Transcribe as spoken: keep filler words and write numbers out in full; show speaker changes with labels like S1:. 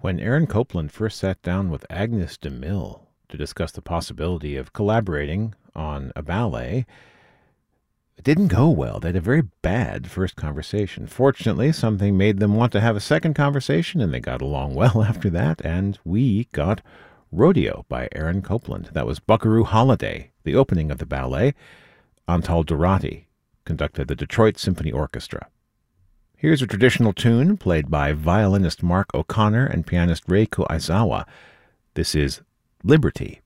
S1: When Aaron Copland first sat down with Agnes de Mille to discuss the possibility of collaborating on a ballet, it didn't go well. They had a very bad first conversation. Fortunately, something made them want to have a second conversation, and they got along well after that, and we got Rodeo by Aaron Copland. That was Buckaroo Holiday, the opening of the ballet. Antal Dorati conducted the Detroit Symphony Orchestra. Here's a traditional tune played by violinist Mark O'Connor and pianist Reiko Aizawa. This is Liberty.